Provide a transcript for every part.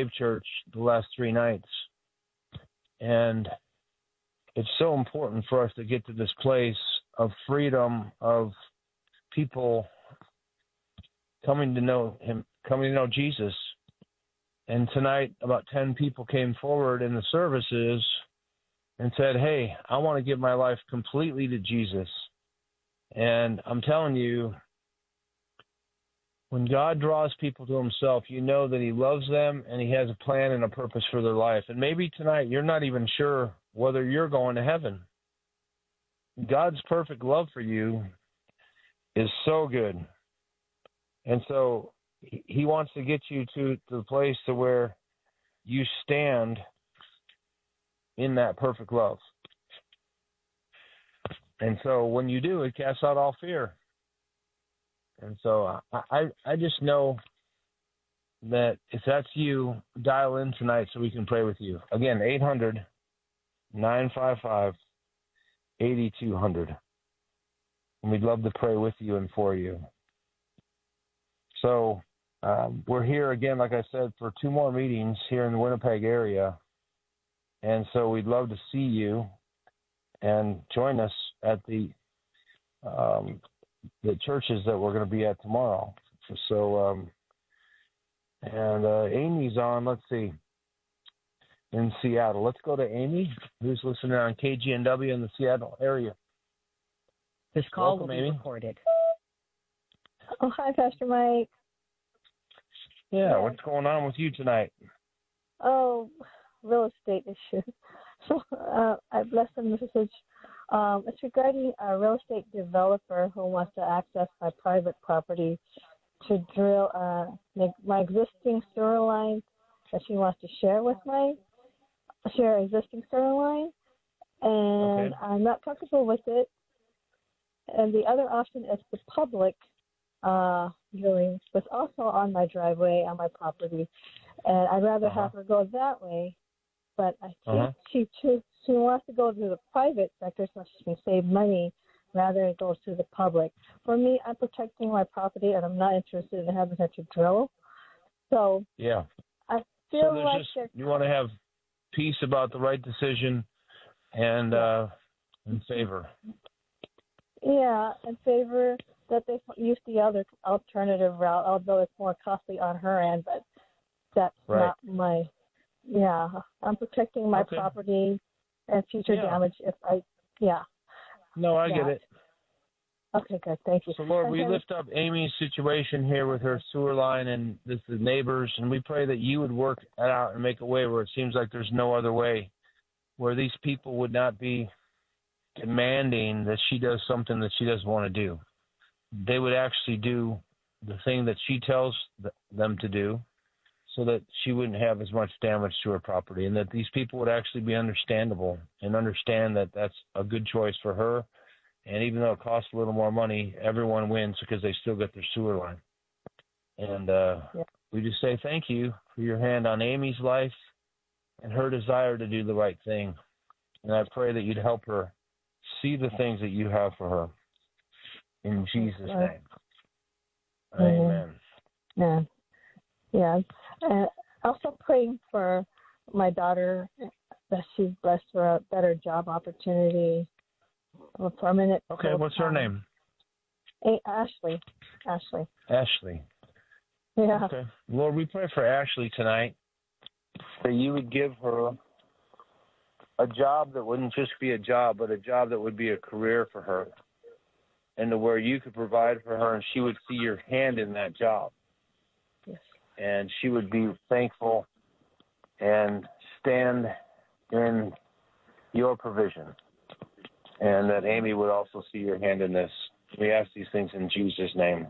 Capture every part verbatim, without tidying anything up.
Save Church the last three nights. And it's so important for us to get to this place of freedom, of people coming to know him, coming to know Jesus. And tonight, about ten people came forward in the services and said, hey, I want to give my life completely to Jesus. And I'm telling you, when God draws people to himself, you know that he loves them and he has a plan and a purpose for their life. And maybe tonight you're not even sure whether you're going to heaven. God's perfect love for you is so good. And so he wants to get you to, to the place to where you stand in that perfect love. And so when you do, it casts out all fear. And so I, I, I just know that if that's you, dial in tonight so we can pray with you. Again, eight hundred, nine five five, eight two zero zero. And we'd love to pray with you and for you. So um, we're here again, like I said, for two more meetings here in the Winnipeg area. And so we'd love to see you and join us at the um, the churches that we're going to be at tomorrow. So, um, and uh, Amy's on, let's see, in Seattle. Let's go to Amy, who's listening on K G N W in the Seattle area. This call Welcome, will be Amy. recorded. Oh, hi, Pastor Mike. Yeah, Yeah. what's going on with you tonight? Oh, real estate issue. So uh, I blessed the message. Um, it's regarding a real estate developer who wants to access my private property to drill uh, my, my existing sewer line that she wants to share with my share existing sewer line, and Okay. I'm not comfortable with it. And the other option is the public uh, drilling, was also on my driveway on my property, and I'd rather Uh-huh. have her go that way. But I think Uh-huh. she she she wants to go to the private sector so she can save money rather than go to the public. For me, I'm protecting my property, and I'm not interested in having her to drill. So Yeah. I So feel there's like just, there's you want to have peace about the right decision and Yeah. uh, in favor. yeah in favor that they use the other alternative route, although it's more costly on her end. But that's Right. not my. Yeah, I'm protecting my Okay. property and future Yeah. damage if I. Yeah. No, I get Yeah. it. Okay, good. Thank you. So, Lord, And we then- lift up Amy's situation here with her sewer line and this, the neighbors, and we pray that you would work it out and make a way where it seems like there's no other way, where these people would not be demanding that she does something that she doesn't want to do. They would actually do the thing that she tells th- them to do so that she wouldn't have as much damage to her property, and that these people would actually be understandable and understand that that's a good choice for her. And even though it costs a little more money, everyone wins because they still get their sewer line. And uh, Yeah. we just say thank you for your hand on Amy's life and her desire to do the right thing. And I pray that you'd help her see the things that you have for her. In Jesus' Right. name. Amen. Yeah. Yeah. Uh, also praying for my daughter that she's blessed for a better job opportunity, a permanent. Okay, what's her full-time- name? Hey, Ashley. Ashley. Ashley. Yeah. Okay. Lord, we pray for Ashley tonight that you would give her a job that wouldn't just be a job, but a job that would be a career for her, and to where you could provide for her and she would see your hand in that job. Yes. And she would be thankful and stand in your provision. And that Amy would also see your hand in this. We ask these things in Jesus' name.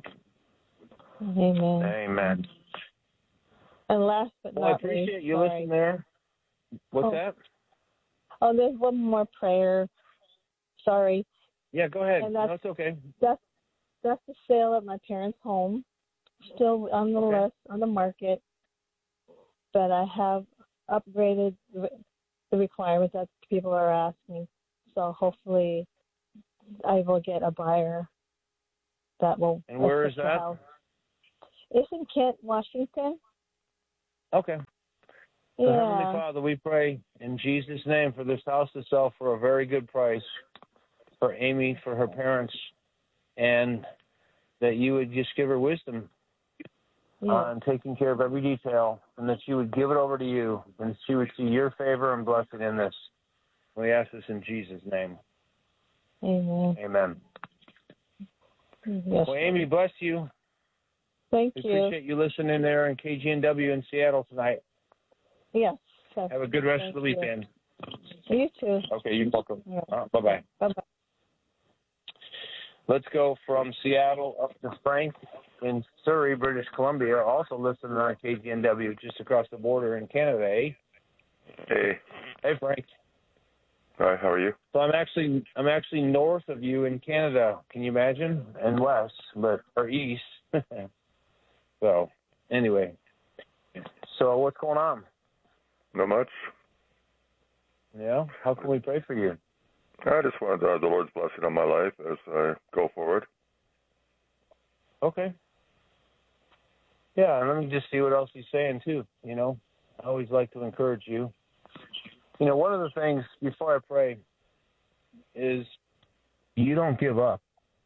Amen. Amen. And last but Well, I not appreciate least, you sorry. listening there. What's Oh. that? Oh, there's one more prayer. Sorry. Yeah, go ahead. And No, that's- it's okay. That's that's the sale of my parents' home. Still on the Okay. list, on the market. But I have upgraded the, the requirements that people are asking. So hopefully I will get a buyer that will And where assist is the that? house. It's in Kent, Washington. Okay. So Heavenly Yeah. Father, we pray in Jesus' name for this house to sell for a very good price for Amy, for her parents, and that you would just give her wisdom Yeah. on taking care of every detail, and that she would give it over to you, and she would see your favor and blessing in this. We ask this in Jesus' name. Amen. Amen. Yes. Well, Amy, bless you. Thank We you. appreciate you listening there in K G N W in Seattle tonight. Yes. yes. Have a good rest Thank of the weekend. You, you too. Okay, you're welcome. Yeah. Uh, bye-bye. Bye-bye. Let's go from Seattle up to Frank in Surrey, British Columbia, also listening on K G N W just across the border in Canada, eh? Hey. Hey, Frank. Hi, how are you? So I'm actually I'm actually north of you in Canada. Can you imagine? And west, but or east. So anyway, so what's going on? Not much. Yeah, how can we pray for you? I just wanted uh, the Lord's blessing on my life as I go forward. Okay. Yeah, and let me just see what else he's saying too. You know, I always like to encourage you. You know, one of the things before I pray is you don't give up.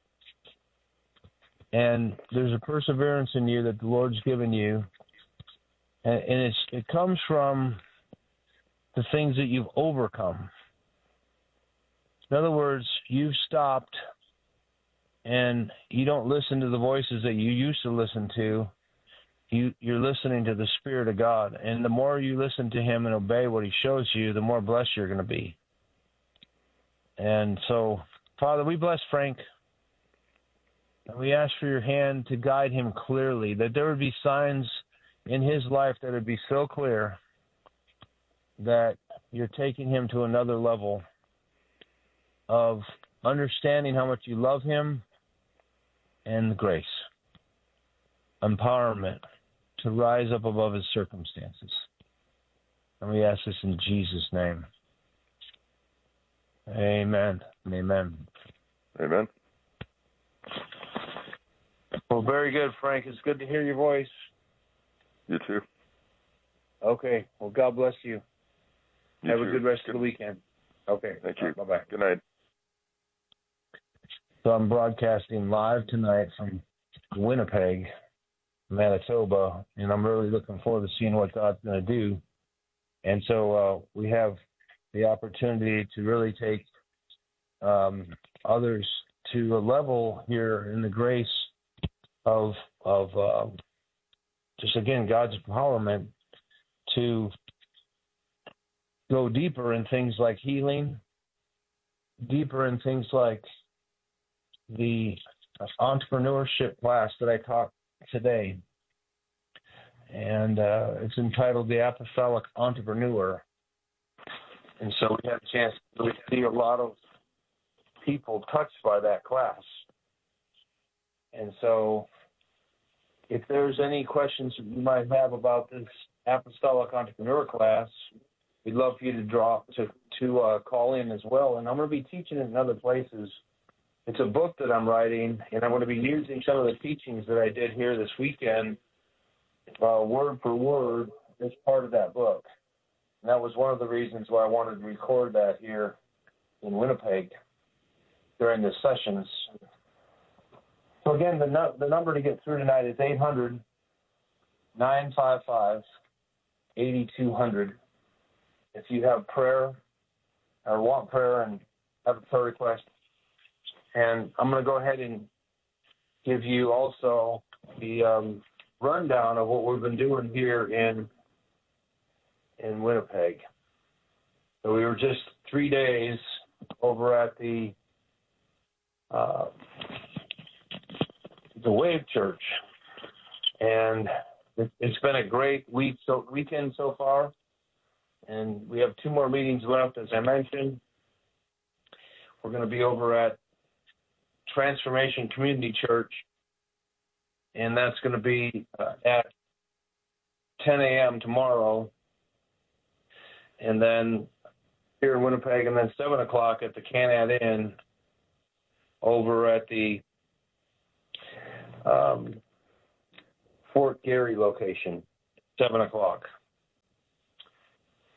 And there's a perseverance in you that the Lord's given you. And, and it's, it comes from the things that you've overcome. In other words, you've stopped and you don't listen to the voices that you used to listen to. You, you're listening to the Spirit of God. And the more you listen to Him and obey what He shows you, the more blessed you're going to be. And so, Father, we bless Frank. And we ask for your hand to guide him clearly, that there would be signs in his life that would be so clear that you're taking him to another level of understanding how much you love him and grace, empowerment to rise up above his circumstances. And we ask this in Jesus' name. Amen and amen. Amen. Well, very good, Frank. It's good to hear your voice. You too. Okay. Well, God bless you. You Have too. a good rest good. of the weekend. Okay. Thank you. Bye-bye. Good night. So I'm broadcasting live tonight from Winnipeg, Manitoba, and I'm really looking forward to seeing what God's going to do. And so uh, we have the opportunity to really take um, others to a level here in the grace of of uh, just again God's empowerment to go deeper in things like healing, deeper in things like the entrepreneurship class that I taught today, and uh, it's entitled The Apostolic Entrepreneur. And so we had a chance to see a lot of people touched by that class. And so if there's any questions you might have about this Apostolic Entrepreneur class, we'd love for you to draw to to uh, call in as well. And I'm going to be teaching it in other places. It's a book that I'm writing, and I'm going to be using some of the teachings that I did here this weekend, uh, word for word, as part of that book. And that was one of the reasons why I wanted to record that here in Winnipeg during the sessions. So again, the no, the number to get through tonight is eight hundred, nine five five, eight two zero zero. If you have prayer or want prayer and have a prayer request. And I'm going to go ahead and give you also the um, rundown of what we've been doing here in in Winnipeg. So we were just three days over at the uh, the Wave Church, and it, it's been a great week so weekend so far. And we have two more meetings left, as I mentioned. We're going to be over at Transformation Community Church, and that's going to be uh, at ten a.m. tomorrow. And then here in Winnipeg, and then seven o'clock at the Canad Inn over at the um, Fort Garry location, seven o'clock.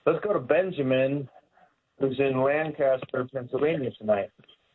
Let's go to Benjamin, who's in Lancaster, Pennsylvania tonight.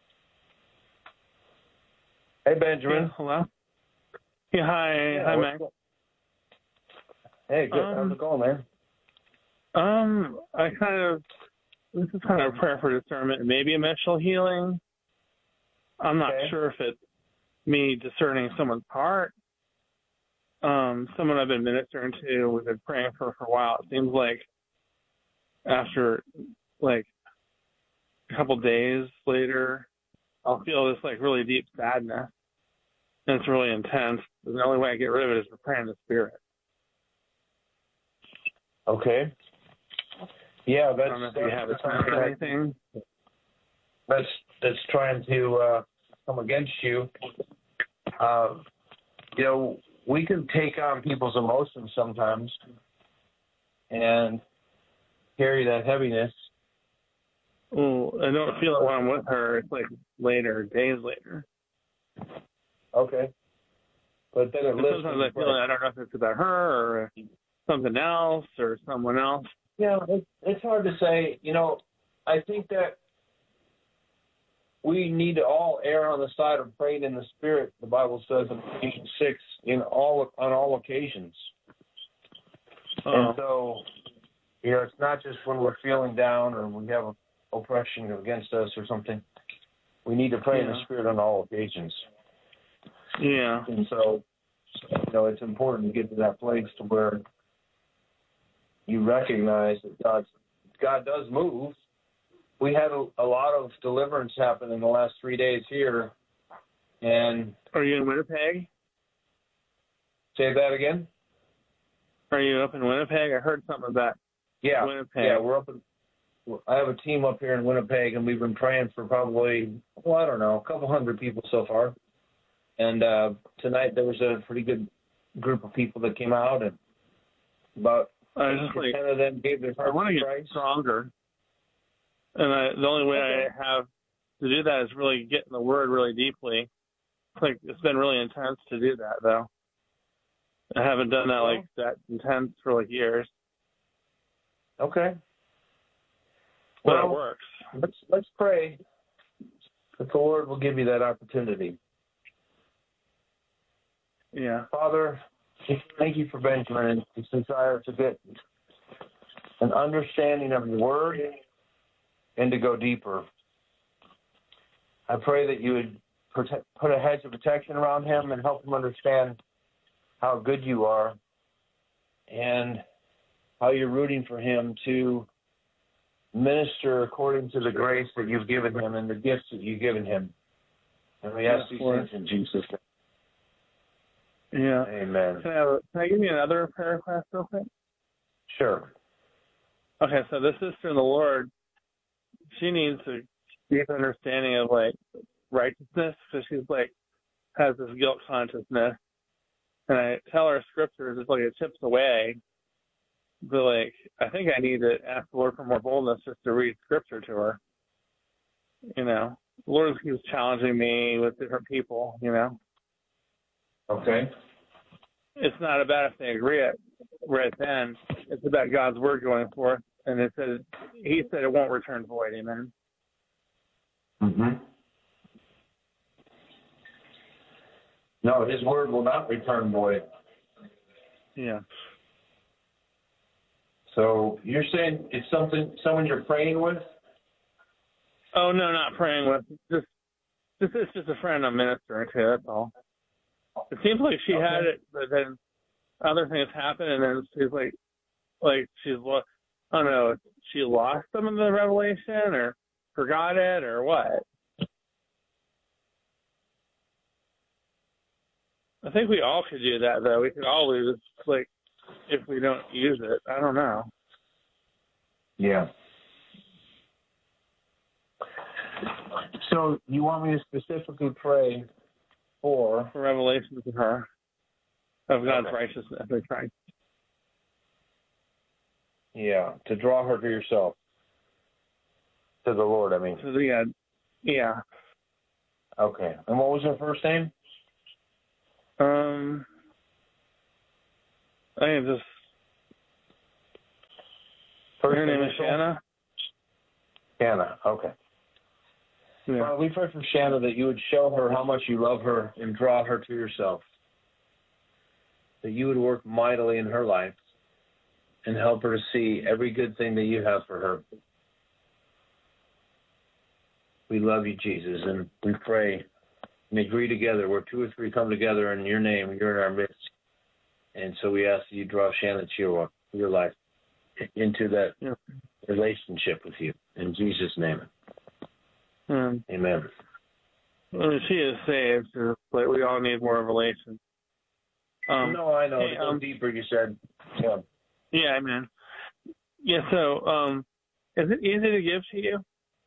Hey, Benjamin. Yeah, hello. Yeah, hi. Yeah, hi, what's Mac. go- Hey, good. Um, How's it going, man? Um, I kind of, this is kind of a prayer for discernment, maybe emotional healing. I'm not Okay. sure if it's me discerning someone's heart. Um, someone I've been ministering to, we've been praying for for a while. It seems like after, like, a couple days later, I'll feel this, like, really deep sadness. And it's really intense. The only way I get rid of it is to pray in the Spirit. Okay. Yeah, I don't know that's, if you have a time or anything. that's, that's trying to uh, come against you. Uh, you know, we can take on people's emotions sometimes and carry that heaviness. Well, I don't feel it when I'm with her. It's like later, days later. Okay. But then it And lives. sometimes I feel like I don't know if it's about her or something else or someone else. Yeah, it, it's hard to say. You know, I think that we need to all err on the side of praying in the Spirit. The Bible says in Ephesians six, in all on all occasions. Oh. And so, you know, it's not just when we're feeling down or we have oppression against us or something. We need to pray in the Yeah. Spirit on all occasions. Yeah. And so, you know, it's important to get to that place to where you recognize that God, God does move. We had a, a lot of deliverance happen in the last three days here. And Are you in Winnipeg? say that again? Are you up in Winnipeg? I heard something about Yeah. Winnipeg. Yeah, we're up in, I have a team up here in Winnipeg, and we've been praying for probably, well, I don't know, a couple hundred people so far. And uh, tonight there was a pretty good group of people that came out, and about I was eight just to like, ten of them gave their I heart want to to get Christ. stronger. And I, the only way Okay. I have to do that is really get in the Word really deeply. It's like it's been really intense to do that, though. I haven't done that like that intense for like years, Okay. but Well, it works. let's let's pray that the Lord will give you that opportunity. Yeah. Father, thank you for Benjamin and his desire to get an understanding of your word and to go deeper. I pray that you would protect, put a hedge of protection around him and help him understand how good you are and how you're rooting for him to minister according to the grace that you've given him and the gifts that you've given him. And we ask Yes, these Lord. things in Jesus' name. Yeah. Amen. Can I, have a, can I give you another prayer request real quick? Sure. Okay, so this sister in the Lord, she needs a deep understanding of like righteousness because she's like has this guilt consciousness, and I tell her scriptures it's like it chips away, but like I think I need to ask the Lord for more boldness just to read scripture to her. You know, the Lord keeps challenging me with different people. You know, Okay. it's not about if they agree it right then. It's about God's word going forth, and it says He said it won't return void. Amen. Mm-hmm. No, his word will not return void. Yeah. So you're saying it's something, someone you're praying with? Oh no, not praying with. Just, this is just a friend I'm ministering to. That's all. It seems like she Okay. had it, but then other things happened, and then she's like, like she's lo- I don't know, she lost some of the revelation, or forgot it, or what? I think we all could do that, though. We could all lose, like, if we don't use it. I don't know. Yeah. So you want me to specifically pray for? For revelation to her of God's Okay. righteousness in Christ. Yeah, to draw her to yourself. To the Lord, I mean. So yeah, yeah. Okay. And what was her first name? Um, I think just Her name is initial? Shanna. Shanna, okay. Yeah. Father, we pray for Shanna that you would show her how much you love her and draw her to yourself. That you would work mightily in her life and help her to see every good thing that you have for her. We love you, Jesus, and we pray and agree together where two or three come together in your name, you're in our midst. And so we ask that you draw Shanna to your, your life into that Yeah. relationship with you. In Jesus' name. Um, Amen. I mean, she is saved, so, but we all need more revelation. Um, no, I know. hey, To go um, deeper, you said. Yeah. Yeah, man. Yeah, so um, is it easy to give to you?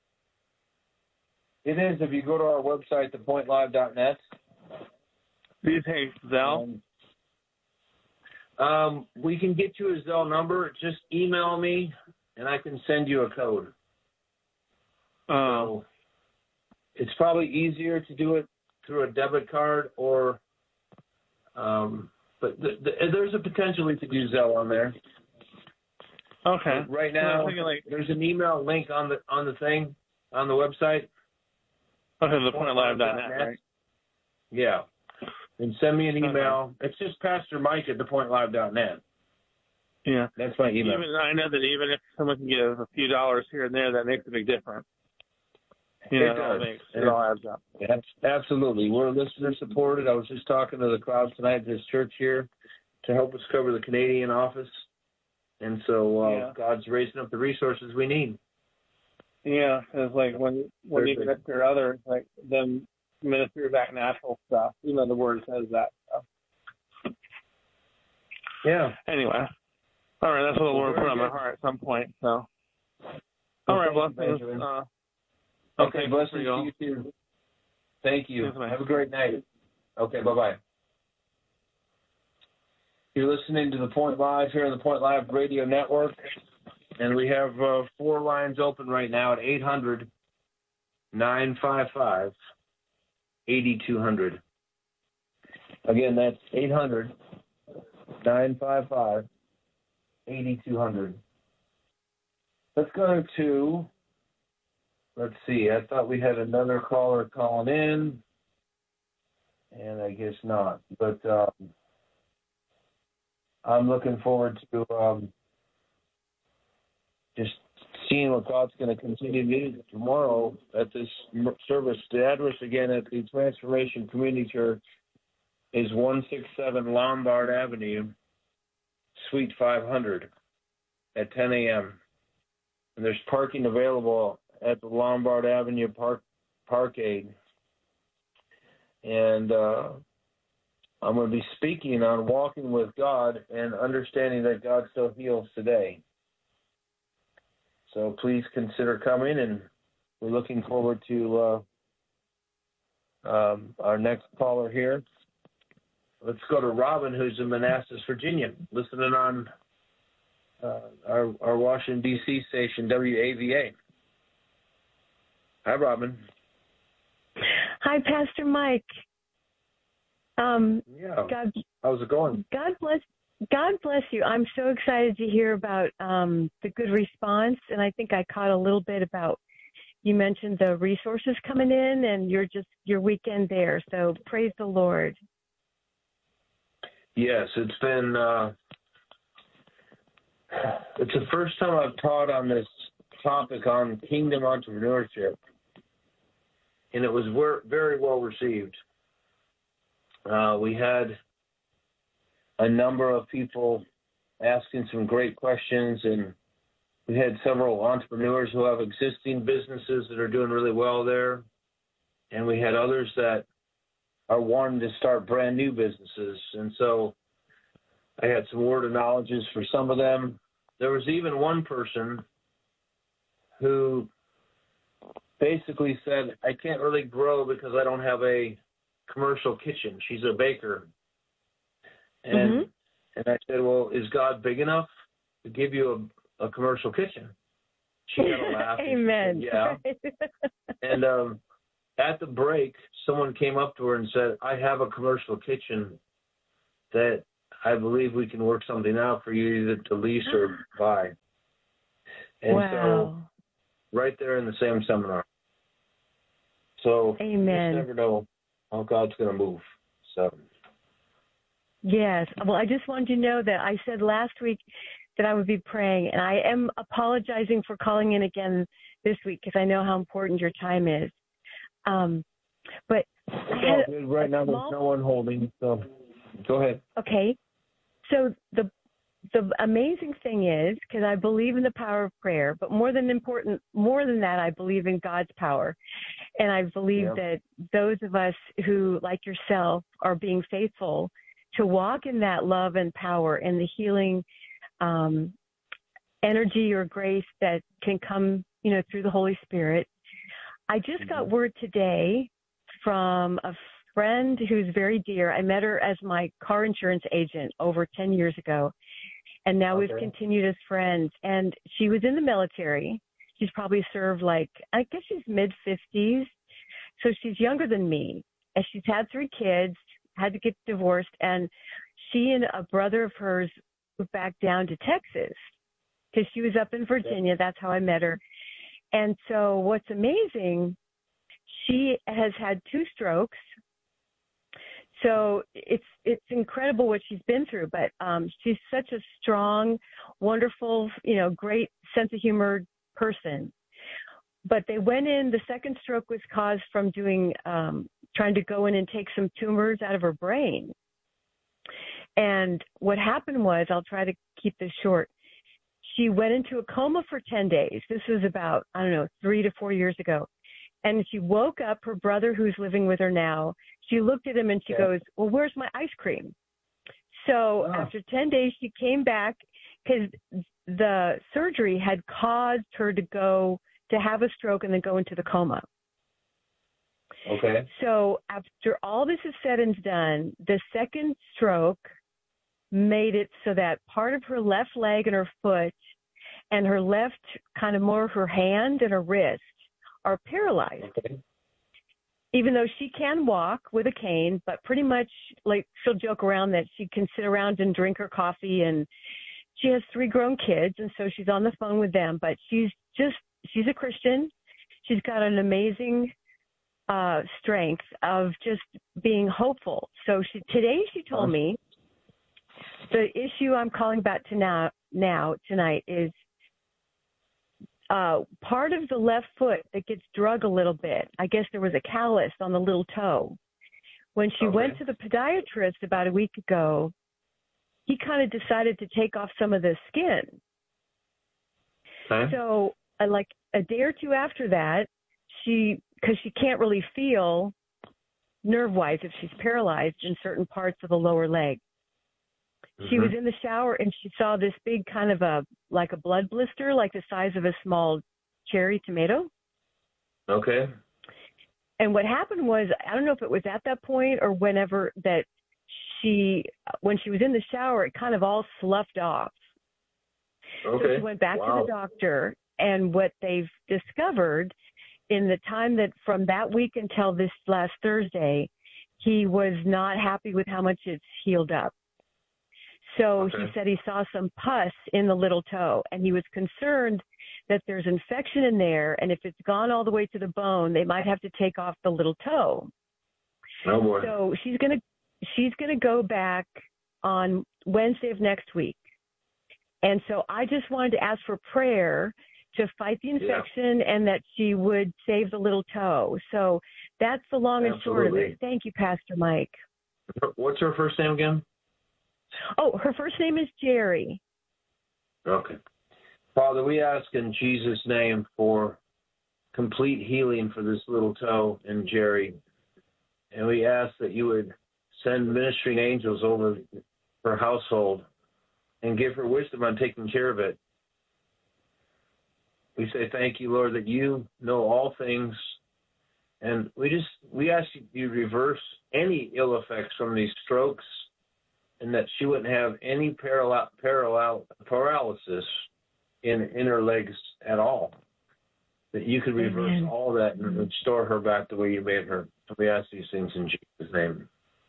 It is. If you go to our website, the point live dot net. Do you take Zelle? Um, um, we can get you a Zelle number. Just email me, and I can send you a code. Uh, So it's probably easier to do it through a debit card, or, um, but th- th- there's a potential we could do Zelle on there. okay. But right So I'm now, thinking, like, there's an email link on the on the thing on the website. okay, the point live dot net, right? Yeah. And send me an email. Okay. It's just Pastor Mike at the point live dot net. Yeah. That's my email. Even I know that even if someone can give a few dollars here and there, that makes a big difference. You know, It it, all does. makes it all adds up. Absolutely. We're listener supported. I was just talking to the crowd tonight at this church here to help us cover the Canadian office. And so uh, Yeah. God's raising up the resources we need. Yeah, because like when when you minister others, like them minister back natural stuff. You know, the word says that. So. Yeah. Anyway, all right, that's what the Lord put on my heart at some point. So, all right, blessings. Uh, okay, okay, blessings you to you too. Thank you. Yes, Have a great night. Okay, bye bye. You're listening to The Point Live here on the Point Live Radio Network, and we have uh, four lines open right now at eight hundred, nine five five, eight two zero zero. Again, that's eight hundred, nine five five, eight two zero zero. Let's go to, let's see, I thought we had another caller calling in, and I guess not, but um, I'm looking forward to um, just seeing what God's going to continue to do tomorrow at this service. The address again at the Transformation Community Church is one sixty-seven Lombard Avenue, Suite five hundred at ten a.m. And there's parking available at the Lombard Avenue Park Parkade. And uh, I'm going to be speaking on walking with God and understanding that God still heals today. So please consider coming, and we're looking forward to uh, um, our next caller here. Let's go to Robin, who's in Manassas, Virginia, listening on uh, our, our Washington, D C station, W A V A. Hi, Robin. Hi, Pastor Mike. Um, yeah. God, how's it going? God bless. God bless you. I'm so excited to hear about um, the good response, and I think I caught a little bit about. You mentioned the resources coming in, and you're just your weekend there. So praise the Lord. Yes, it's been. Uh, it's the first time I've taught on this topic on kingdom entrepreneurship, and it was very well received. Uh, we had a number of people asking some great questions, and we had several entrepreneurs who have existing businesses that are doing really well there, and we had others that are wanting to start brand new businesses. And so I had some word of knowledges for some of them. There was even one person who basically said, I can't really grow because I don't have a commercial kitchen. She's a baker. And mm-hmm. and I said, well, is God big enough to give you a, a commercial kitchen? She had a laugh. Amen. Said, yeah. And um, at the break, someone came up to her and said, I have a commercial kitchen that I believe we can work something out for you either to lease or buy. And wow. so, right there in the same seminar. So, Amen. you just never know how God's going to move. So. Yes. Well, I just wanted you to know that I said last week that I would be praying, and I am apologizing for calling in again this week because I know how important your time is. Um, but I had right now, small... there's no one holding, so go ahead. Okay. So the the amazing thing is, because I believe in the power of prayer, but more than important, more than that, I believe in God's power. And I believe yeah. that those of us who, like yourself, are being faithful to walk in that love and power and the healing um, energy or grace that can come, you know, through the Holy Spirit. I just got word today from a friend who's very dear. I met her as my car insurance agent over ten years ago, and now okay. we've continued as friends. And she was in the military. She's probably served like, I guess she's mid-fifties, so she's younger than me. And she's had three kids, had to get divorced, and she and a brother of hers moved back down to Texas because she was up in Virginia. That's how I met her. And so what's amazing, she has had two strokes. So it's it's incredible what she's been through, but um, she's such a strong, wonderful, you know, great sense of humor person. But they went in, the second stroke was caused from doing, um, trying to go in and take some tumors out of her brain. And what happened was, I'll try to keep this short, she went into a coma for ten days. This was about, I don't know, three to four years ago. And she woke up, her brother who's living with her now, she looked at him and she okay. goes, well, where's my ice cream? So oh. after ten days, she came back because the surgery had caused her to go, to have a stroke and then go into the coma. Okay. So after all this is said and done, the second stroke made it so that part of her left leg and her foot and her left, kind of more of her hand and her wrist are paralyzed. Okay. Even though she can walk with a cane, but pretty much, like, she'll joke around that she can sit around and drink her coffee, and she has three grown kids, and so she's on the phone with them, but she's just, she's a Christian. She's got an amazing uh, strength of just being hopeful. So she, today she told me the issue I'm calling about to now, now tonight is uh, part of the left foot that gets drug a little bit. I guess there was a callus on the little toe. When she okay. went to the podiatrist about a week ago, he kind of decided to take off some of the skin. Okay. So uh, like a day or two after that, she, because she can't really feel nerve-wise if she's paralyzed in certain parts of the lower leg. She was in the shower and she saw this big kind of a, like a blood blister, like the size of a small cherry tomato. Okay. And what happened was, I don't know if it was at that point or whenever that she, when she was in the shower, it kind of all sloughed off. Okay. So she went back wow. to the doctor, and what they've discovered in the time that from that week until this last Thursday, he was not happy with how much it's healed up. So okay. he said he saw some pus in the little toe, and he was concerned that there's infection in there, and if it's gone all the way to the bone, they might have to take off the little toe. Oh boy. So she's gonna she's gonna go back on Wednesday of next week, and so I just wanted to ask for prayer to fight the infection yeah. and that she would save the little toe. So that's the long and Absolutely. short of it. Thank you, Pastor Mike. What's her first name again? Oh, her first name is Jerry. Okay. Father, we ask in Jesus' name for complete healing for this little toe and Jerry. And we ask that you would send ministering angels over her household and give her wisdom on taking care of it. We say thank you, Lord, that you know all things. And we just, we ask you to reverse any ill effects from these strokes, and that she wouldn't have any paral- paral- paralysis in, in her legs at all. That you could reverse Amen. all that and restore her back the way you made her. We ask these things in Jesus' name.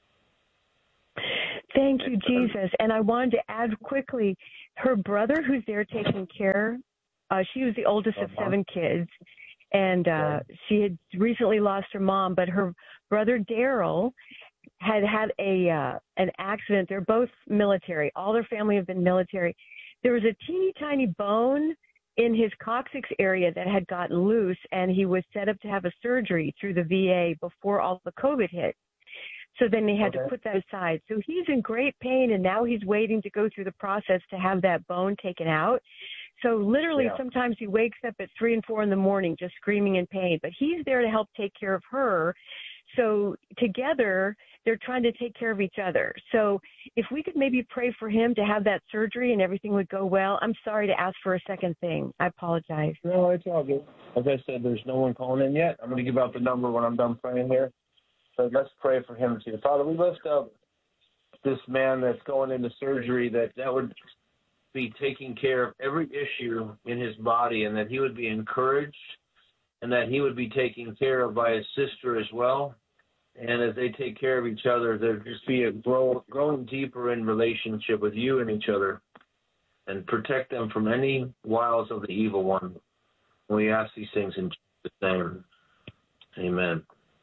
Thank you, Jesus. And I wanted to add quickly, her brother who's there taking care Uh, she was the oldest of Uh-huh. seven kids, and uh, she had recently lost her mom. But her brother Daryl had had a uh, an accident. They're both military. All their family have been military. There was a teeny tiny bone in his coccyx area that had gotten loose, and he was set up to have a surgery through the V A before all the COVID hit. So then they had Okay. to put that aside. So he's in great pain, and now he's waiting to go through the process to have that bone taken out. So literally, Yeah. sometimes he wakes up at three and four in the morning just screaming in pain. But he's there to help take care of her. So together, they're trying to take care of each other. So if we could maybe pray for him to have that surgery and everything would go well. I'm sorry to ask for a second thing. I apologize. No, it's all good. As I said, there's no one calling in yet. I'm going to give out the number when I'm done praying here. So let's pray for him too. Father, we lift up this man that's going into surgery, that that would be taking care of every issue in his body, and that he would be encouraged, and that he would be taken care of by his sister as well. And as they take care of each other, there'd just be a grow, growing deeper in relationship with you and each other, and protect them from any wiles of the evil one. We ask these things in Jesus' name. Amen.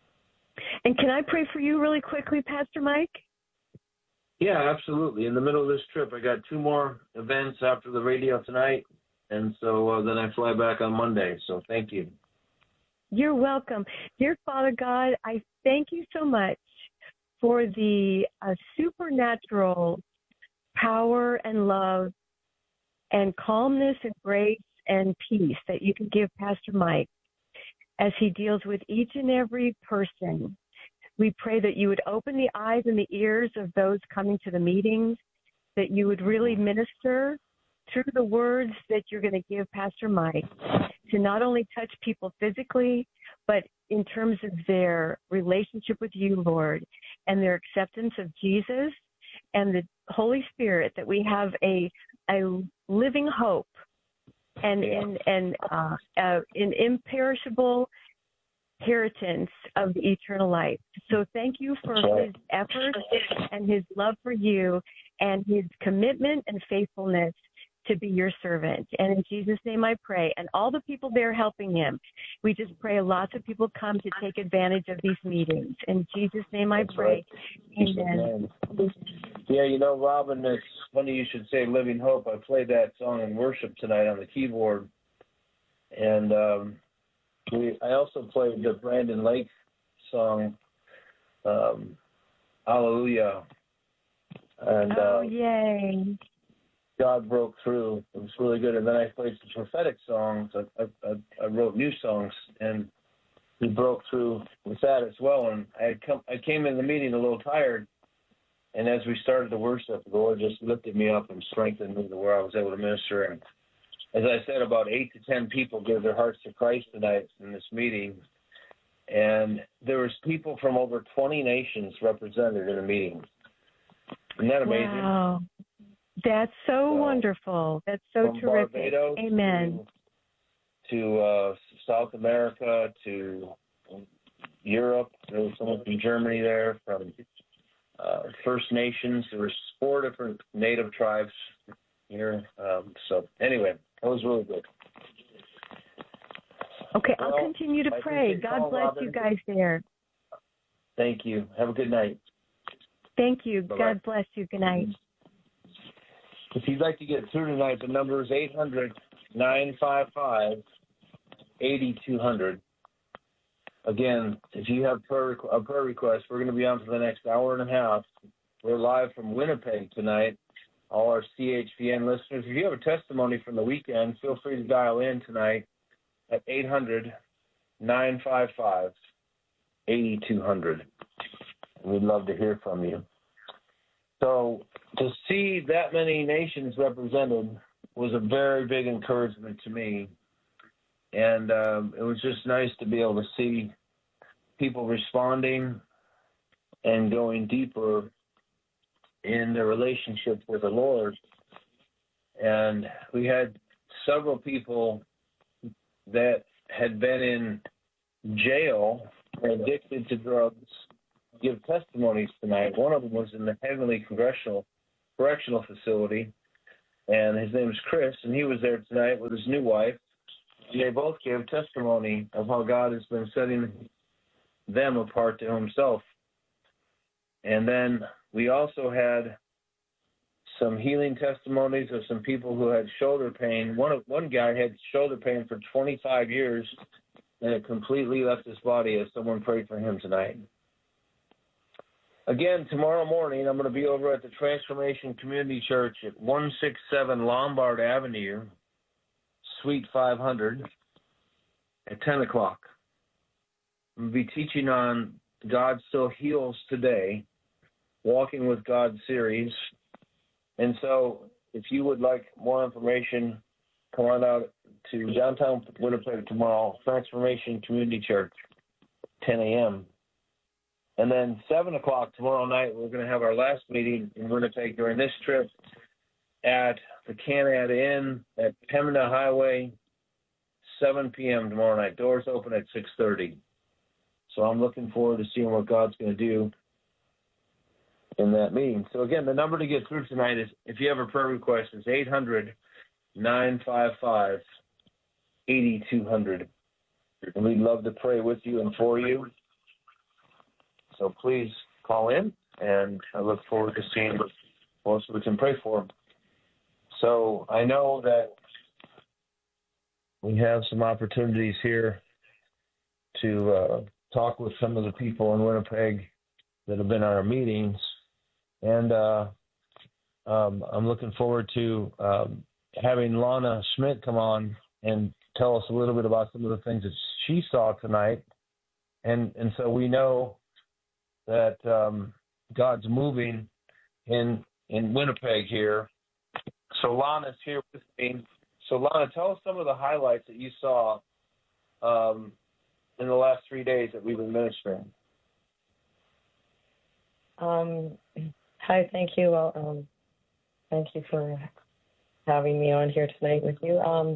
And can I pray for you really quickly, Pastor Mike? Yeah, absolutely. In the middle of this trip, I got two more events after the radio tonight, and so uh, then I fly back on Monday. So thank you. You're welcome. Dear Father God, I thank you so much for the uh, supernatural power and love and calmness and grace and peace that you can give Pastor Mike as he deals with each and every person. We pray that you would open the eyes and the ears of those coming to the meetings, that you would really minister through the words that you're going to give Pastor Mike to not only touch people physically, but in terms of their relationship with you, Lord, and their acceptance of Jesus and the Holy Spirit, that we have a a living hope and Yeah. and, and uh, uh, an imperishable inheritance of the eternal life. So thank you for That's right. his efforts and his love for you and his commitment and faithfulness to be your servant. And in Jesus' name I pray. And all the people there helping him, we just pray lots of people come to take advantage of these meetings. In Jesus' name I That's pray. right. Amen. Yeah, you know, Robin, it's funny you should say Living Hope. I played that song in worship tonight on the keyboard. And um, we, I also played the Brandon Lake song, um, Hallelujah. And Oh, uh, yay. God broke through. It was really good. And then I played some prophetic songs. I, I, I wrote new songs, and he broke through with that as well. And I had come, I came in the meeting a little tired, and as we started to worship, the Lord just lifted me up and strengthened me to where I was able to minister. And as I said, about eight to ten people gave their hearts to Christ tonight in this meeting. And there was people from over twenty nations represented in the meeting. Isn't that amazing? Wow. That's so, So, wonderful. That's so from terrific. Barbados Amen. To, to uh, South America, to Europe. There was someone from Germany there, from uh, First Nations. There were four different native tribes here. Um, so anyway, that was really good. Okay, Well, I'll continue to I pray. appreciate the God call, bless Robin. you guys there. Thank you. Have a good night. Thank you. Bye-bye. God bless you. Good night. If you'd like to get through tonight, the number is eight hundred, nine five five, eight two zero zero. Again, if you have prayer, a prayer request, we're going to be on for the next hour and a half. We're live from Winnipeg tonight. All our C H P N listeners, if you have a testimony from the weekend, feel free to dial in tonight at eight hundred, nine five five, eight two zero zero. We'd love to hear from you. So to see that many nations represented was a very big encouragement to me. And um, it was just nice to be able to see people responding and going deeper in their relationship with the Lord. And we had several people that had been in jail and addicted to drugs give testimonies tonight. One of them was in the Heavenly Congressional Correctional Facility, and his name is Chris, and he was there tonight with his new wife. And they both gave testimony of how God has been setting them apart to himself. And then we also had some healing testimonies of some people who had shoulder pain. One of one guy had shoulder pain for twenty-five years, and it completely left his body as someone prayed for him tonight. Again, tomorrow morning, I'm going to be over at the Transformation Community Church at one sixty-seven Lombard Avenue, Suite five hundred, at ten o'clock. I'm going to be teaching on God Still Heals Today, Walking with God series. And so if you would like more information, come on out to downtown Winnipeg tomorrow, Transformation Community Church, ten a.m. And then seven o'clock tomorrow night, we're going to have our last meeting in Winnipeg during this trip at the Canad Inn at Pembina Highway, seven p.m. tomorrow night. Doors open at six thirty. So I'm looking forward to seeing what God's going to do in that meeting. So again, the number to get through tonight is, if you have a prayer request, is eight hundred, nine five five, eight two zero zero. And we'd love to pray with you and for you. So please call in, and I look forward to seeing what else we can pray for. So I know that we have some opportunities here to uh, talk with some of the people in Winnipeg that have been on our meetings. And uh, um, I'm looking forward to um, having Lana Schmidt come on and tell us a little bit about some of the things that she saw tonight. And and so we know that um, God's moving in in Winnipeg here. So Lana's here with me. So Lana, tell us some of the highlights that you saw um, in the last three days that we've been ministering. Um, hi, thank you. Well, um, thank you for having me on here tonight with you. Um,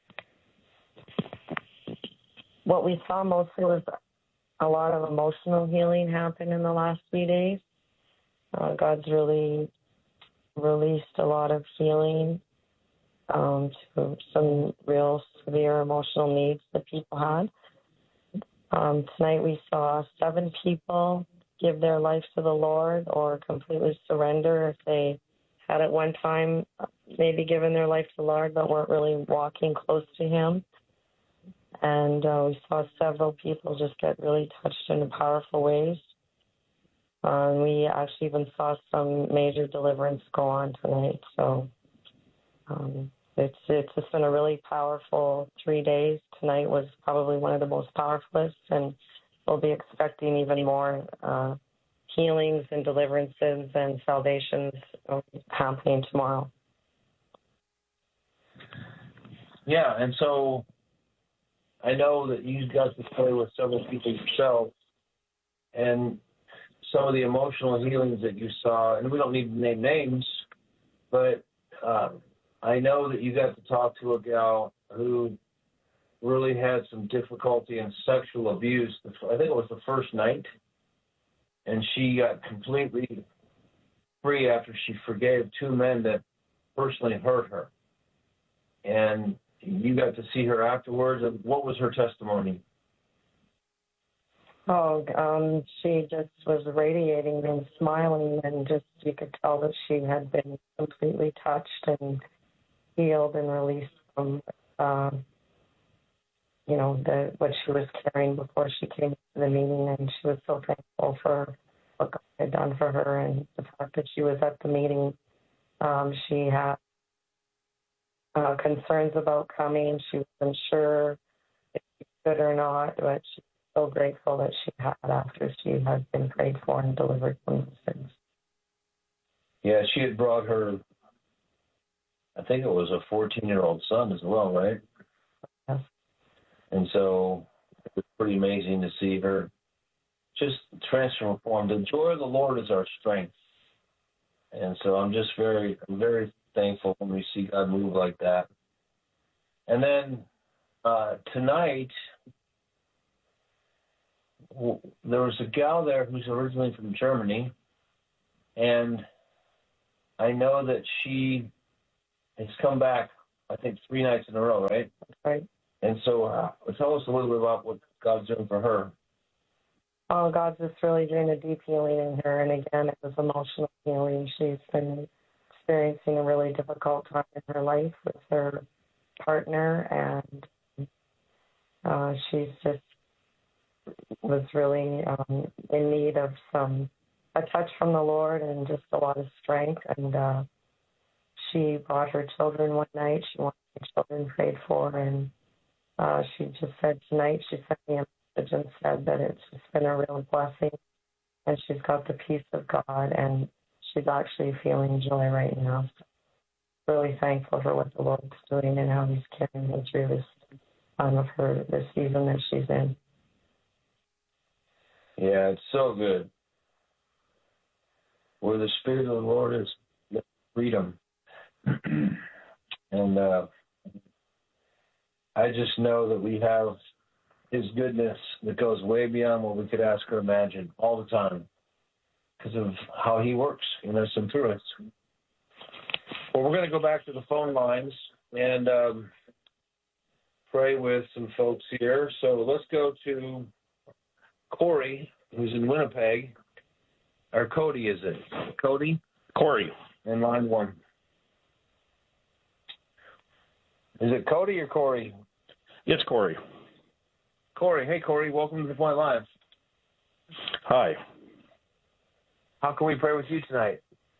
what we saw mostly was a lot of emotional healing happen in the last few days. Uh, God's really released a lot of healing um, to some real severe emotional needs that people had. Um, tonight we saw seven people give their life to the Lord or completely surrender if they had at one time maybe given their life to the Lord but weren't really walking close to Him. And uh, we saw several people just get really touched in powerful ways. Uh, and we actually even saw some major deliverance go on tonight. So um, it's it's just been a really powerful three days. Tonight was probably one of the most powerful, and we'll be expecting even more uh, healings and deliverances and salvations happening tomorrow. Yeah, and so I know that you got to play with several people yourself, and some of the emotional healings that you saw, and we don't need to name names, but uh, I know that you got to talk to a gal who really had some difficulty in sexual abuse. I think it was the first night, and she got completely free after she forgave two men that personally hurt her. And you got to see her afterwards. What was her testimony? Oh, um, she just was radiating and smiling, and just you could tell that she had been completely touched and healed and released from, uh, you know, the what she was carrying before she came to the meeting. And she was so thankful for what God had done for her and the fact that she was at the meeting. Um, she had uh, concerns about coming. She wasn't sure if she could or not, but she so grateful that she had after she had been prayed for and delivered from those things. Yeah, she had brought her, I think it was a fourteen-year-old son as well, right? Yes. And so it was pretty amazing to see her just transformed. The joy of the Lord is our strength. And so I'm just very, very thankful when we see God move like that. And then uh, tonight, there was a gal there who's originally from Germany, and I know that she it's come back, I think, three nights in a row, right? Right. And so uh, tell us a little bit about what God's doing for her. Oh, God's just really doing a deep healing in her. And again, it was emotional healing. She's been experiencing a really difficult time in her life with her partner, and uh, she's just was really um, in need of some a touch from the Lord and just a lot of strength. And uh, she brought her children one night. She wanted her children prayed for, and uh, she just said tonight, she sent me a message and said that it's just been a real blessing, and she's got the peace of God, and she's actually feeling joy right now. So really thankful for what the Lord's doing and how He's carrying her through this time of her, this season that she's in. Yeah, it's so good. Where the Spirit of the Lord is, there's freedom. And uh, I just know that we have His goodness that goes way beyond what we could ask or imagine all the time because of how He works in us and through us. Well, we're going to go back to the phone lines and um, pray with some folks here. So let's go to Corey, who's in Winnipeg. Or Cody, is it? Cody? Corey. In line one. Is it Cody or Corey? It's Corey. Corey. Hey, Corey. Welcome to The Point Live. Hi. How can we pray with you tonight?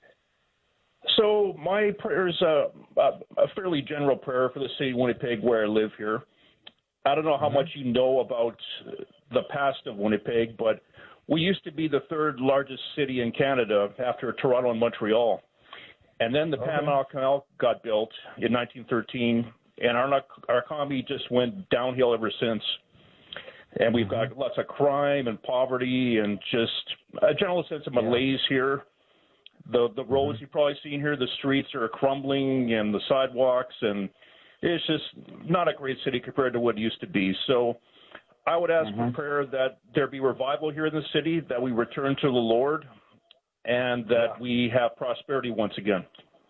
So my prayer is a, a fairly general prayer for the city of Winnipeg where I live here. I don't know how mm-hmm. much you know about the past of Winnipeg, but we used to be the third largest city in Canada after Toronto and Montreal. And then the okay. Panama Canal got built in nineteen thirteen, and our, our economy just went downhill ever since. And we've got lots of crime and poverty and just a general sense of malaise yeah. here. The the roads mm-hmm. you've probably seen here, the streets are crumbling and the sidewalks, and it's just not a great city compared to what it used to be. So I would ask mm-hmm. for prayer that there be revival here in the city, that we return to the Lord, and that yeah. we have prosperity once again.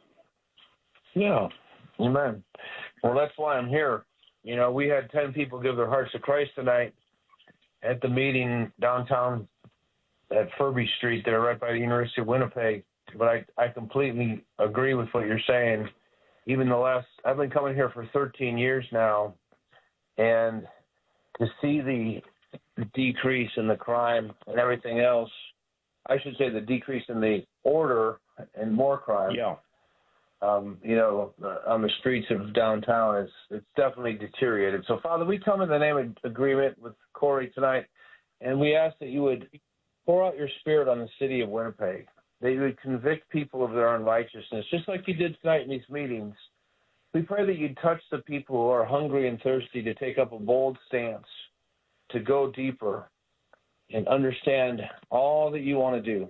Yeah. Amen. Well, that's why I'm here. You know, we had ten people give their hearts to Christ tonight at the meeting downtown at Furby Street there, right by the University of Winnipeg. But I, I completely agree with what you're saying. Even the last, I've been coming here for thirteen years now, and to see the decrease in the crime and everything else, I should say the decrease in the order and more crime. Yeah. Um, you know, uh, on the streets of downtown, it's it's definitely deteriorated. So, Father, we come in the name of agreement with Corey tonight, and we ask that you would pour out your Spirit on the city of Winnipeg, that you would convict people of their unrighteousness, just like you did tonight in these meetings. We pray that you'd touch the people who are hungry and thirsty to take up a bold stance, to go deeper and understand all that you want to do,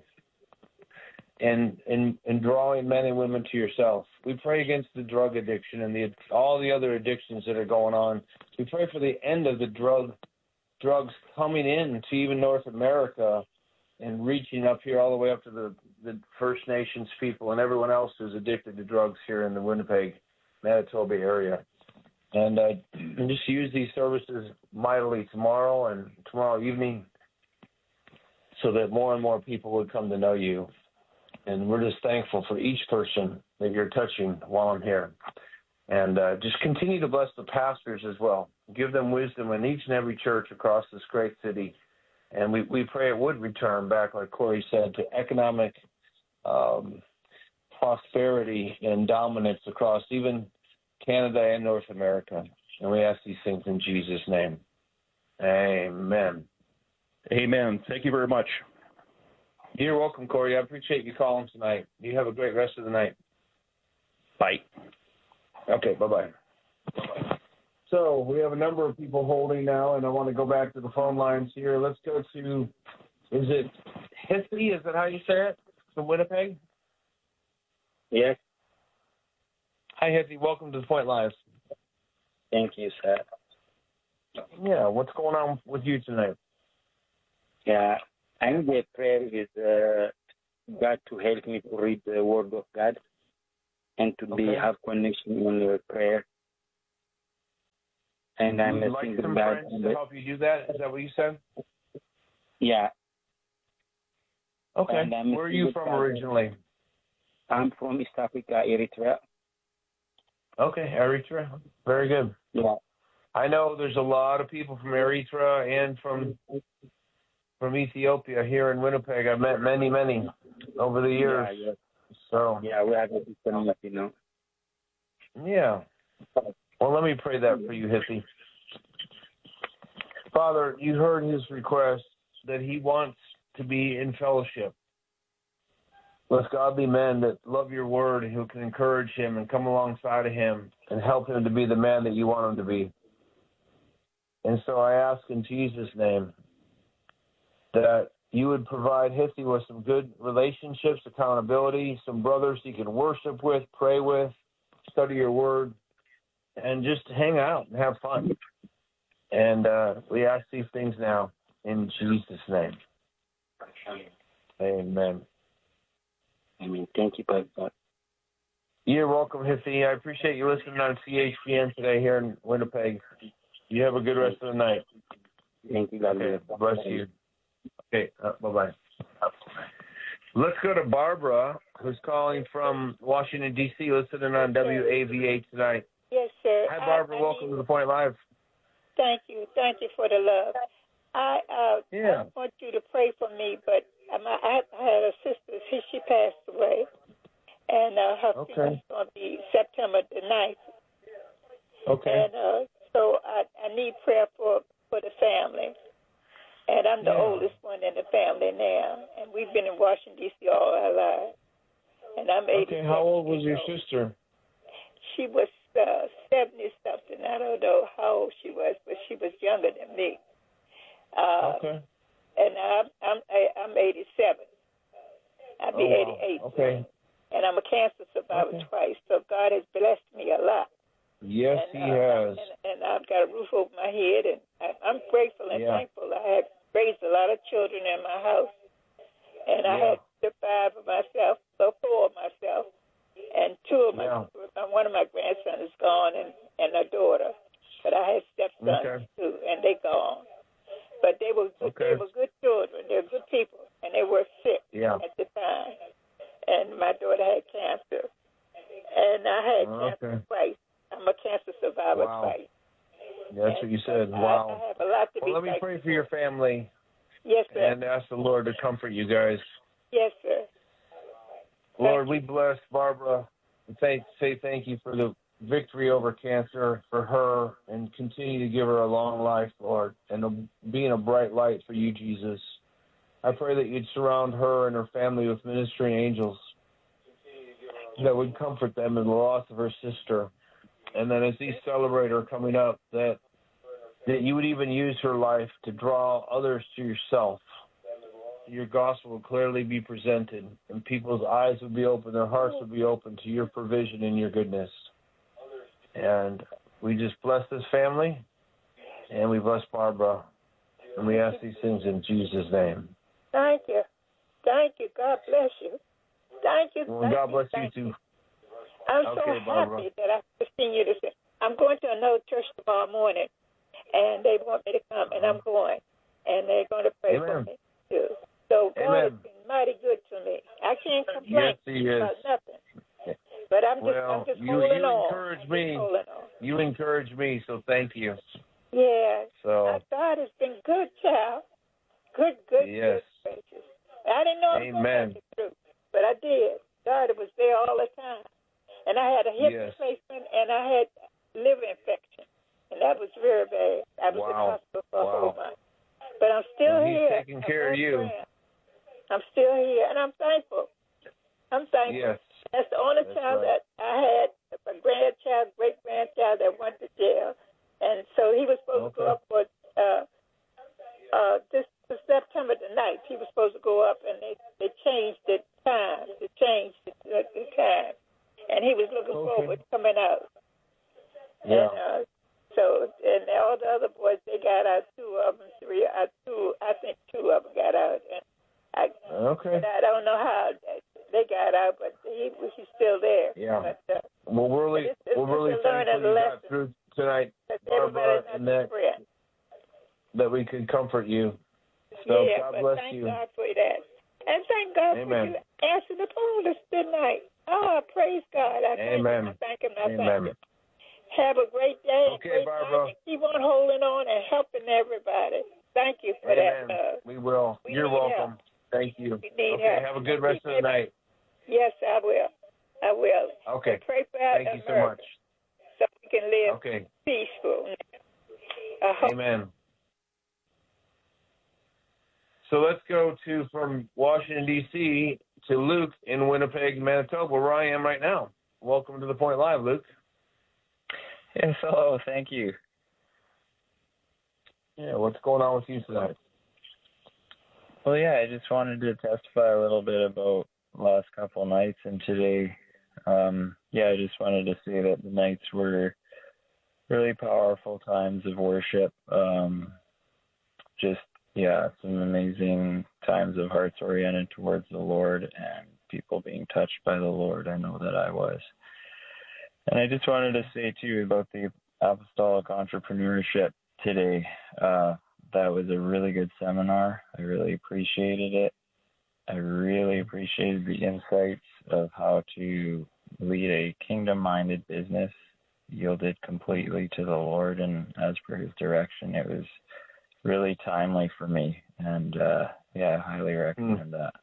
and in and drawing men and women to yourself. We pray against the drug addiction and the all the other addictions that are going on. We pray for the end of the drug drugs coming in to even North America and reaching up here all the way up to the, the First Nations people and everyone else who's addicted to drugs here in the Winnipeg, Manitoba area. And uh, just use these services mightily tomorrow and tomorrow evening so that more and more people would come to know you. And we're just thankful for each person that you're touching while I'm here. And uh, just continue to bless the pastors as well. Give them wisdom in each and every church across this great city. And we, we pray it would return back, like Corey said, to economic um, prosperity and dominance across even Canada and North America. And we ask these things in Jesus' name. Amen. Amen. Thank you very much. You're welcome, Corey. I appreciate you calling tonight. You have a great rest of the night. Bye. Okay, bye-bye. Bye-bye. So we have a number of people holding now, and I want to go back to the phone lines here. Let's go to, is it Hithie? Is that how you say it? From Winnipeg? Yes. Hi, Hithie. Welcome to The Point Live. Thank you, sir. Yeah, what's going on with you tonight? Yeah, I need a prayer is uh, God to help me to read the Word of God. and to be Okay. have connection in your prayer. And I'm You'd a like single some guy. friends to help you do that? Is that what you said? Yeah. Okay. And I'm a Where are you single from guy. originally? I'm from East Africa, Eritrea. Okay, Eritrea. Very good. Yeah. I know there's a lot of people from Eritrea and from from Ethiopia here in Winnipeg. I've met many, many over the years. Yeah, yeah. So Yeah, we have a good community, you know. yeah. Well, let me pray that for you, Hippie. Father, you heard his request that he wants to be in fellowship with godly men that love your word, who can encourage him and come alongside of him and help him to be the man that you want him to be. And so I ask in Jesus' name that you would provide Hippie with some good relationships, accountability, some brothers he can worship with, pray with, study your word, and just hang out and have fun. And uh, we ask these things now in Jesus' name. Amen. Amen. Thank you, Pastor. You're welcome, Hippie. I appreciate you listening on C H P N today here in Winnipeg. You have a good rest of the night. Thank you, God Okay, bless you. Okay, uh, bye-bye. Let's go to Barbara, who's calling from Washington, D C, listening on W A V A tonight. Yes, sir. Hi, Barbara. I, I Welcome need, to The Point Live. Thank you. Thank you for the love. I uh, Yeah. I want you to pray for me, but um, I, I had a sister. She, she passed away, and uh, her Okay. funeral's going to be September the ninth. Okay. And uh, so I, I need prayer for, for the family. And I'm the Yeah. oldest one in the family now, and we've been in Washington, D C all our lives. And I'm eighty. Okay, how old was your sister? She was uh, seventy something. I don't know how old she was, but she was younger than me. Uh, Okay. And I'm I'm I'm eighty-seven. I'll be Oh, wow. eighty-eight. Okay. And I'm a cancer survivor Okay. twice, so God has blessed me a lot. Yes, and, he uh, has. And, and I've got a roof over my head, and I, I'm grateful and Yeah. thankful. I have raised a lot of children in my house, and I Yeah. had the five of myself, so four of myself, and two of my, Yeah. one of my grandsons is gone, and, and a daughter. But I had stepsons Okay. too, and they gone. But they were good, Okay. they were good children. They were good people, and they were sick Yeah. at the time. And my daughter had cancer, and I had Oh, cancer okay. twice. I'm a cancer survivor Wow. twice. That's what you said. I, Wow. I have a lot to Well, be let me thankful pray for your family Yes, sir. and ask the Lord to comfort you guys. Yes, sir. Lord, we bless Barbara and thank, say thank you for the victory over cancer for her, and continue to give her a long life, Lord, and a, being a bright light for you, Jesus. I pray that you'd surround her and her family with ministering angels that would comfort them in the loss of her sister. And then as these celebrate her coming up, that that you would even use her life to draw others to yourself. Your gospel would clearly be presented, and people's eyes would be open, their hearts would be open to your provision and your goodness. And we just bless this family, and we bless Barbara, and we ask these things in Jesus' name. Thank you. Thank you. God bless you. Thank you. Well, thank God you, bless thank you too. I'm Okay, so Barbara. happy that I continue to say. I'm going to another church tomorrow morning, and they want me to come, and I'm going. And they're going to pray Amen. for me, too. So God Amen. has been mighty good to me. I can't complain Yes, he is. about nothing. But I'm just, Well, I'm just you, holding you on. encourage I'm me. just holding on. You encourage me, so thank you. Yeah. So, God has been good, child. Good, good, yes. good gracious. I didn't know I was going to Amen. make it through, but I did. God was there all the time. And I had a hip Yes. replacement, and I had liver infection, and that was very bad. I was in the Wow. hospital for a Wow. whole month. But I'm still Well, he's here. taking I'm care of on you. ground. I'm still here, and I'm thankful. I'm thankful. Yes. That's the only That's child right. that I had, a grandchild, great-grandchild that went to jail. And so he was supposed to go Okay. up for uh, uh, this for September the ninth. He was supposed to go up, and they, they changed the time. They changed the, the, the time. And he was looking Okay. forward to coming out. Yeah. And uh, so, and all the other boys, they got out. Two of them, three, uh, two, I think two of them got out. And I, Okay. but I don't know how they got out, but he he's still there. Yeah. But uh, Barbara, Everybody and knows that, prayer. that we could comfort you. So yeah, God but bless thank you. God for that. And thank God Amen. for you answering the phone this tonight. Oh, praise God. I thank Amen. him. I thank him. I thank Amen. him. Have a great day. Okay, great Barbara. night, and keep on holding on and helping everybody. Thank you for Amen. that love. We will. We You're need welcome. help. Thank you. We need Okay, help. have a good rest of the night. Yes, I will. I will. Okay. And pray for our Thank you so America much. so we can live Okay. peaceful. I hope. Amen. So let's go to from Washington, D C to Luke in Winnipeg, Manitoba, where I am right now. Welcome to The Point Live, Luke. Yes, hello. Thank you. Yeah, what's going on with you tonight? Well, yeah, I just wanted to testify a little bit about the last couple of nights and today. Um, yeah, I just wanted to say that the nights were really powerful times of worship. Um, just, yeah, some amazing times of hearts oriented towards the Lord and people being touched by the Lord. I know that I was. And I just wanted to say, too, about the apostolic entrepreneurship today. Uh, that was a really good seminar. I really appreciated it. I really appreciated the insights of how to lead a kingdom-minded business, yielded completely to the Lord, and as per his direction, it was really timely for me. And, uh, yeah, I highly recommend mm. that.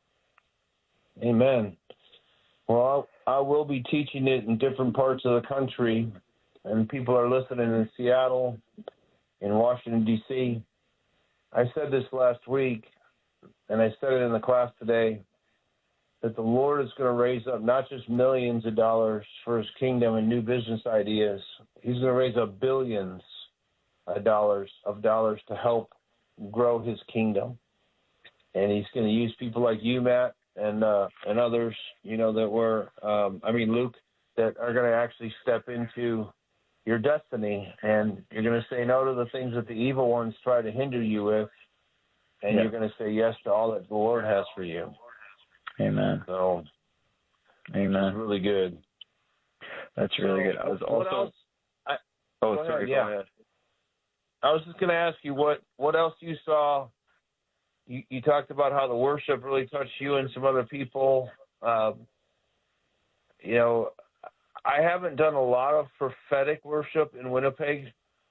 Amen. Well, I will be teaching it in different parts of the country, and people are listening in Seattle, in Washington, D C I said this last week, and I said it in the class today, that the Lord is going to raise up not just millions of dollars for his kingdom and new business ideas. He's going to raise up billions of dollars of dollars to help grow his kingdom. And he's going to use people like you, Matt, and uh, and others, you know, that were, um, I mean, Luke, that are going to actually step into your destiny, and you're going to say no to the things that the evil ones try to hinder you with, and yeah. you're going to say yes to all that the Lord has for you. Amen. So, Amen. That's really good. That's really so, good. I was what also. Else? I, oh, go sorry. Ahead, yeah. Go ahead. I was just going to ask you what what else you saw. You, you talked about how the worship really touched you and some other people. Um, you know, I haven't done a lot of prophetic worship in Winnipeg,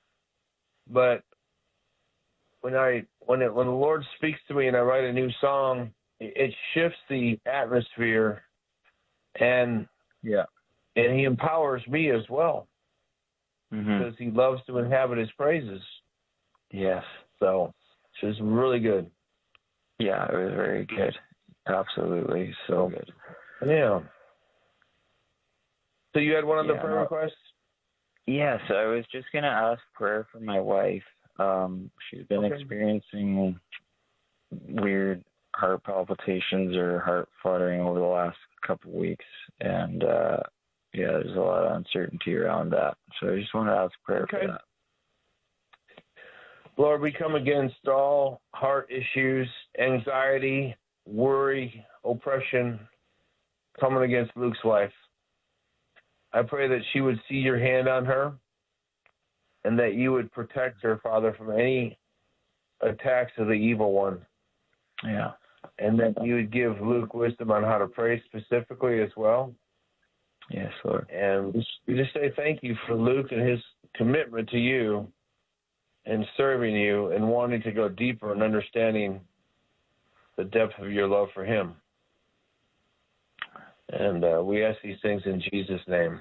but when I when it when the Lord speaks to me and I write a new song, it shifts the atmosphere, and yeah, and He empowers me as well, mm-hmm. because He loves to inhabit His praises. Yes, so it's really good. Yeah, it was very good. Absolutely, so good. Yeah. So you had one other yeah, prayer no, request? Yes, I was just going to ask prayer for my wife. Um, she's been okay. experiencing weird heart palpitations or heart fluttering over the last couple of weeks, and uh, yeah, there's a lot of uncertainty around that. So I just want to ask prayer okay. for that. Lord, we come against all heart issues, anxiety, worry, oppression, coming against Luke's wife. I pray that she would see your hand on her and that you would protect her, Father, from any attacks of the evil one. Yeah. And that you would give Luke wisdom on how to pray specifically as well. Yes, Lord. And we just say thank you for Luke and his commitment to you and serving you and wanting to go deeper and understanding the depth of your love for him. And uh, we ask these things in Jesus' name.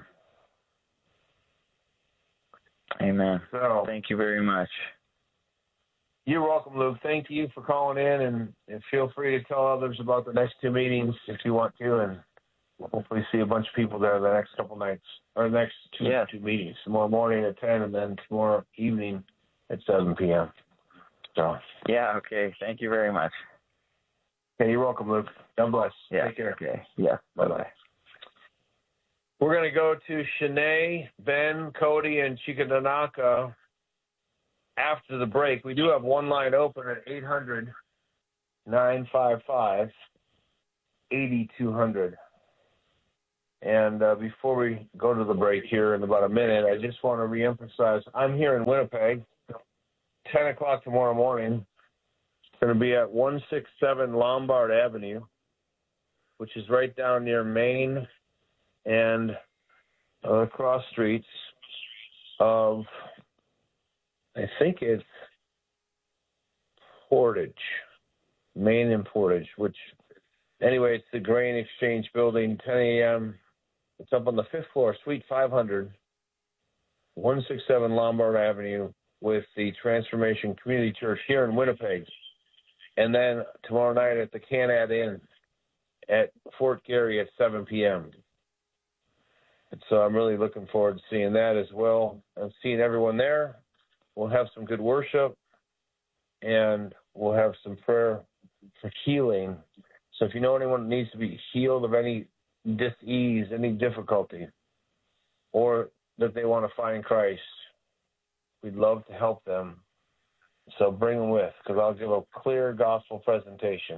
Amen. So, thank you very much. You're welcome, Luke. Thank you for calling in, and, and feel free to tell others about the next two meetings if you want to, and we'll hopefully see a bunch of people there the next couple nights, or the next two, yeah. two meetings. Tomorrow morning at ten, and then tomorrow evening at seven p.m. So. Yeah, okay. Thank you very much. Okay, you're welcome, Luke. God bless. Yeah. Take care. Okay. Yeah. Bye-bye. We're going to go to Shanae, Ben, Cody, and Chickadanaka after the break. We do have one line open at eight hundred, nine five five, eight two zero zero. And uh, before we go to the break here in about a minute, I just want to reemphasize, I'm here in Winnipeg, ten o'clock tomorrow morning. It's going to be at one sixty-seven Lombard Avenue, which is right down near Main and uh, cross streets of, I think it's Portage, Main and Portage, which, anyway, it's the Grain Exchange Building, ten a.m. It's up on the fifth floor, Suite five hundred, one sixty-seven Lombard Avenue with the Transformation Community Church here in Winnipeg. And then tomorrow night at the Canad Inn at Fort Garry at seven p.m. And so I'm really looking forward to seeing that as well. I'm seeing everyone there. We'll have some good worship, and we'll have some prayer for healing. So if you know anyone that needs to be healed of any dis-ease, any difficulty, or that they want to find Christ, we'd love to help them. So bring them with, because I'll give a clear gospel presentation.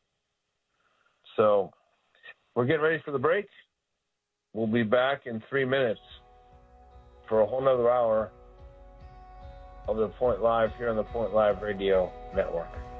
So we're getting ready for the break. We'll be back in three minutes for a whole nother hour of The Point Live here on the Point Live Radio Network.